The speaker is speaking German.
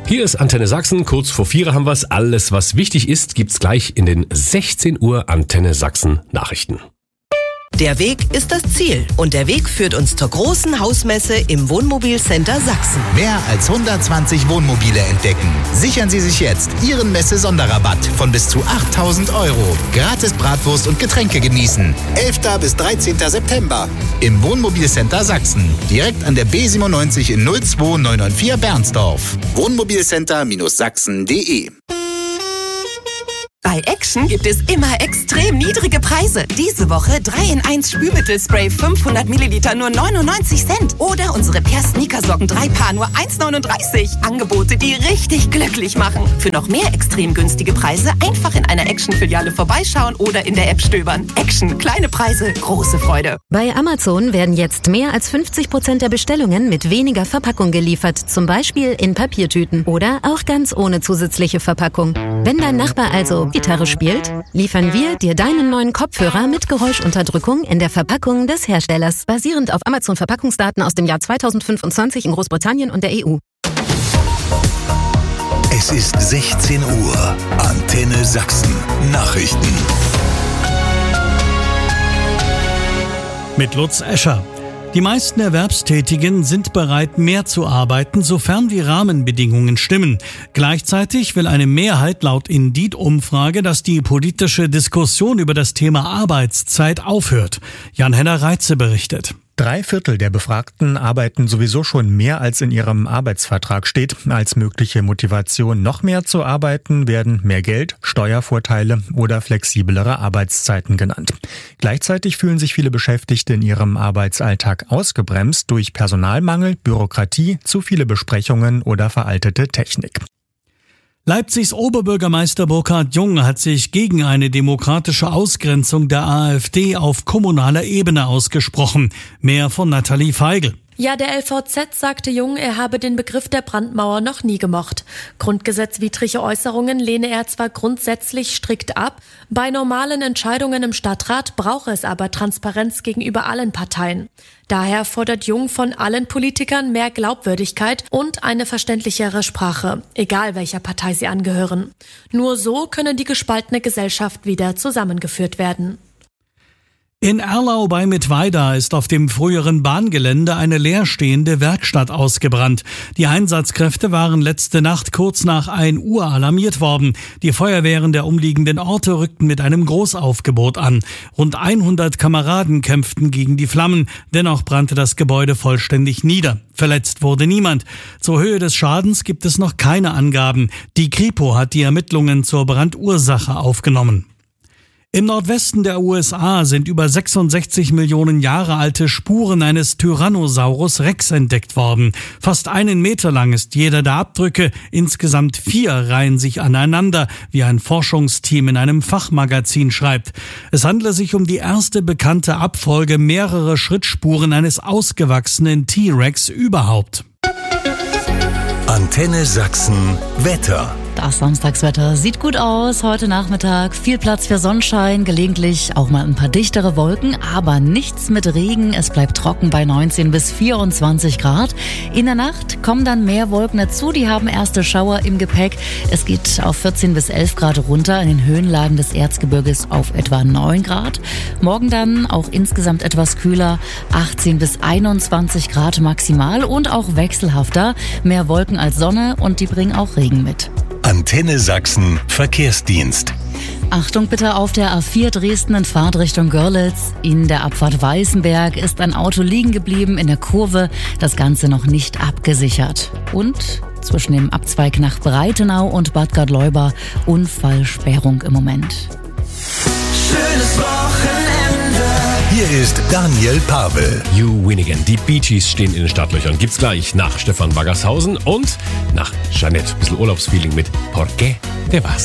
Hier ist Antenne Sachsen, kurz vor 4 haben wir's. Alles, was wichtig ist, gibt's gleich in den 16 Uhr Antenne Sachsen Nachrichten. Der Weg ist das Ziel und der Weg führt uns zur großen Hausmesse im Wohnmobilcenter Sachsen. Mehr als 120 Wohnmobile entdecken. Sichern Sie sich jetzt Ihren Messe-Sonderrabatt von bis zu 8.000 €. Gratis Bratwurst und Getränke genießen. 11. bis 13. September im Wohnmobilcenter Sachsen. Direkt an der B97 in 02994 Bernsdorf. Wohnmobilcenter-sachsen.de. Bei Action gibt es immer extrem niedrige Preise. Diese Woche 3-in-1 Spülmittelspray 500 Milliliter nur 99 Cent. Oder unsere Per Sneakersocken 3 Paar nur 1,39. Angebote, die richtig glücklich machen. Für noch mehr extrem günstige Preise einfach in einer Action-Filiale vorbeischauen oder in der App stöbern. Action, kleine Preise, große Freude. Bei Amazon werden jetzt mehr als 50% der Bestellungen mit weniger Verpackung geliefert. Zum Beispiel in Papiertüten oder auch ganz ohne zusätzliche Verpackung. Wenn dein Nachbar also Gitarre spielt, liefern wir dir deinen neuen Kopfhörer mit Geräuschunterdrückung in der Verpackung des Herstellers, basierend auf Amazon-Verpackungsdaten aus dem Jahr 2025 in Großbritannien und der EU. Es ist 16 Uhr. Antenne Sachsen. Nachrichten. Mit Lutz Escher. Die meisten Erwerbstätigen sind bereit, mehr zu arbeiten, sofern die Rahmenbedingungen stimmen. Gleichzeitig will eine Mehrheit laut Indeed-Umfrage, dass die politische Diskussion über das Thema Arbeitszeit aufhört. Jan-Henner Reitze berichtet. 3/4 der Befragten arbeiten sowieso schon mehr, als in ihrem Arbeitsvertrag steht. Als mögliche Motivation, noch mehr zu arbeiten, werden mehr Geld, Steuervorteile oder flexiblere Arbeitszeiten genannt. Gleichzeitig fühlen sich viele Beschäftigte in ihrem Arbeitsalltag ausgebremst durch Personalmangel, Bürokratie, zu viele Besprechungen oder veraltete Technik. Leipzigs Oberbürgermeister Burkhard Jung hat sich gegen eine demokratische Ausgrenzung der AfD auf kommunaler Ebene ausgesprochen. Mehr von Nathalie Feigl. Ja, der LVZ sagte Jung, er habe den Begriff der Brandmauer noch nie gemocht. Grundgesetzwidrige Äußerungen lehne er zwar grundsätzlich strikt ab, bei normalen Entscheidungen im Stadtrat brauche es aber Transparenz gegenüber allen Parteien. Daher fordert Jung von allen Politikern mehr Glaubwürdigkeit und eine verständlichere Sprache, egal welcher Partei sie angehören. Nur so könne die gespaltene Gesellschaft wieder zusammengeführt werden. In Erlau bei Mittweida ist auf dem früheren Bahngelände eine leerstehende Werkstatt ausgebrannt. Die Einsatzkräfte waren letzte Nacht kurz nach 1 Uhr alarmiert worden. Die Feuerwehren der umliegenden Orte rückten mit einem Großaufgebot an. Rund 100 Kameraden kämpften gegen die Flammen. Dennoch brannte das Gebäude vollständig nieder. Verletzt wurde niemand. Zur Höhe des Schadens gibt es noch keine Angaben. Die Kripo hat die Ermittlungen zur Brandursache aufgenommen. Im Nordwesten der USA sind über 66 Millionen Jahre alte Spuren eines Tyrannosaurus Rex entdeckt worden. Fast 1 Meter lang ist jeder der Abdrücke. Insgesamt 4 reihen sich aneinander, wie ein Forschungsteam in einem Fachmagazin schreibt. Es handle sich um die erste bekannte Abfolge mehrerer Schrittspuren eines ausgewachsenen T-Rex überhaupt. Antenne Sachsen Wetter. Das Samstagswetter sieht gut aus. Heute Nachmittag viel Platz für Sonnenschein, gelegentlich auch mal ein paar dichtere Wolken, aber nichts mit Regen. Es bleibt trocken bei 19 bis 24 Grad. In der Nacht kommen dann mehr Wolken dazu. Die haben erste Schauer im Gepäck. Es geht auf 14 bis 11 Grad runter, in den Höhenlagen des Erzgebirges auf etwa 9 Grad. Morgen dann auch insgesamt etwas kühler, 18 bis 21 Grad maximal und auch wechselhafter. Mehr Wolken als Sonne und die bringen auch Regen mit. Antenne Sachsen Verkehrsdienst. Achtung bitte auf der A4 Dresden in Fahrtrichtung Görlitz. In der Abfahrt Weißenberg ist ein Auto liegen geblieben in der Kurve. Das Ganze noch nicht abgesichert. Und zwischen dem Abzweig nach Breitenau und Bad Gardleuba Unfallsperrung im Moment. Schönes Wochenende. Hier ist Daniel Pavel. You Win Again. Die Bee Gees stehen in den Startlöchern. Gibt's gleich nach Stefan Baggershausen und nach Jeanette. Bisschen Urlaubsfeeling mit Por qué te vas.